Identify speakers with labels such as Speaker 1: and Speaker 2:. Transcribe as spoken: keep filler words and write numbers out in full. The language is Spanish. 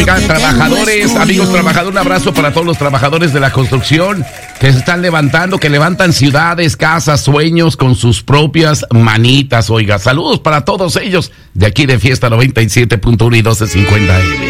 Speaker 1: Oigan, trabajadores, amigos trabajadores, un abrazo para todos los trabajadores de la construcción que se están levantando, que levantan ciudades, casas, sueños con sus propias manitas. Oiga, saludos para todos ellos de aquí de Fiesta noventa y siete punto uno y doce cincuenta M.